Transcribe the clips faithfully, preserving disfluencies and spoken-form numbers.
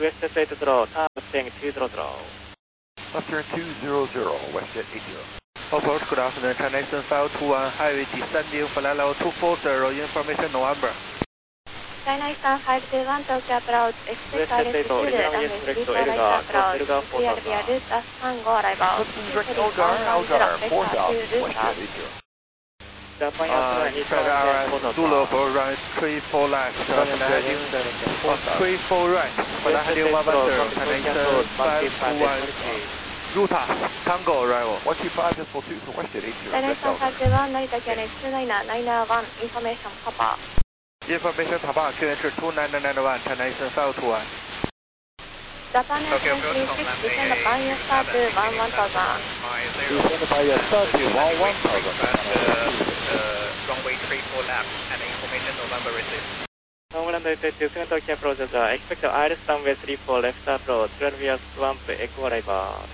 West eight zero, turn Western two zero zero. Left turn two zero zero, Westjet eight zero. Approach, good afternoon, China Eastern five two one, highway descending, flight level two four zero, information November. China Eastern five two one, Tokyo approach, expect I R S two, runway three four right approach, clear via route as Tango arrival, Direct Elgar, Elgar, four thousand, Westjet eight zero. Japan Uh, Eastern check R S, Zulu for runway three four left, heading, uh, three four right, flight heading one one zero, China Eastern five two one, Ruta, Tango arrival. one two five, decimal two for Westjet eight zero. China Eastern five two one, Narita Q N H two nine nine one, information Papa. Information Papa, Q N H two nine nine one, China Eastern five two one. Japan Eastern three six, descend by your start to one one thousand. Descend by your start to one one thousand. Runway three four left, and information November received. Homeland eight two, Tokyo approach, expect I R S runway three four left approach, twelve years swamp, echo arrival.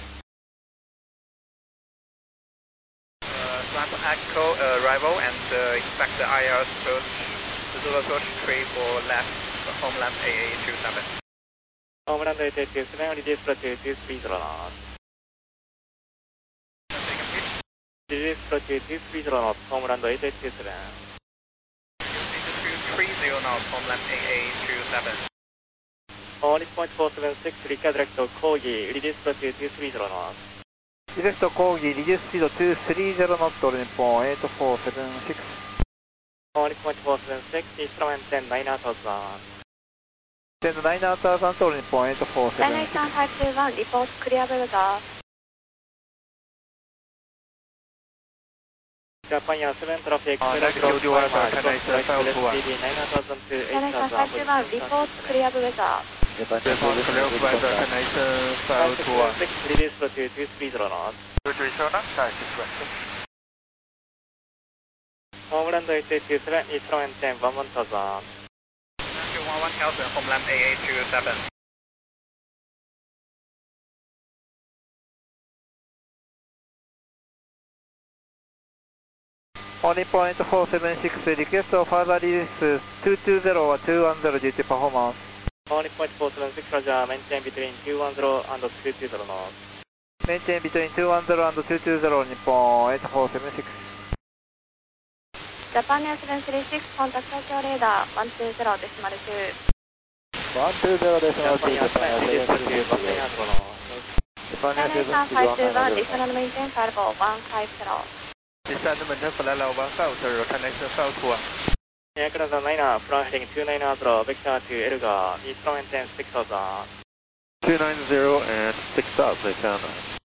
Swamp Echo arrival and uh, expect the I R S approach, Zulu approach three four left, Homeland A A two seven. Homeland eight two, seven reduce approach two three zero knots. Reduce approach two three zero knots, Homeland eight two seven. two three zero knots, Homeland A A two seven. Only point four seven six, require direct Kogi, reduce approach two three zero knots. Direct Kogi, reduce speed two three zero knots, rolling point eight four seven six. Only point four seven six, instrument ten nine thousand. ten nine thousand, rolling point eight four seven China six. Eastern five two one, report clear weather. Japan Air seven traffic, Uh, next Q D one, China Eastern five two one. nine thousand to eight China Eastern five two thousand. one, report clear weather. Report clear weather, China Eastern five two one. Reduce approach two three zero knots. two three zero knots, China six West. Homeland eight two seven, instrument ten one one thousand. one one thousand, Homeland A A two seven. Only point four seven six, request of further release two two zero or two one zero due to performance. Only point four seven six, Roger, maintain between two one zero and two two zero knots. Maintain between two one zero and two two zero, Nippon eight four seven six. Japan Air seven three six, contact Tokyo radar one two zero decimal two. one two zero decimal two, Japan Air seven three six, China Eastern five two one, descend maintain flight level one five zero. Descend maintain flight level one five zero, China Eastern five two one. Aircraft nine, flight heading two nine zero, vector to Elgar, instrument ten six thousand. two nine zero and six thousand,